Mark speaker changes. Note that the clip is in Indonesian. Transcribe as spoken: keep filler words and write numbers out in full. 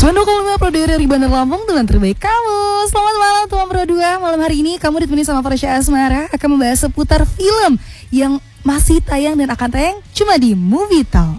Speaker 1: seratus lima Pro dua dari Bandar Lampung, teman terbaik kamu. Selamat malam teman Pro dua. Malam hari ini kamu ditemani sama Farsha Asmara akan membahas seputar film yang masih tayang dan akan tayang cuma di Movie Talk.